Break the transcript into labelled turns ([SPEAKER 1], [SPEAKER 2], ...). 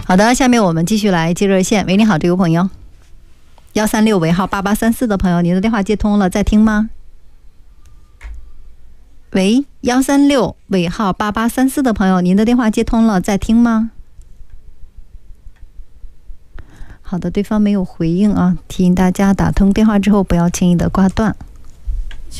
[SPEAKER 1] 好的，下面我们继续来接热线。喂，你好，这位朋友，136尾号8834的朋友，您的电话接通了，在听吗？喂，136尾号8834的朋友，您的电话接通了，在听吗？好的，对方没有回应啊，提醒大家打通电话之后不要轻易的挂断。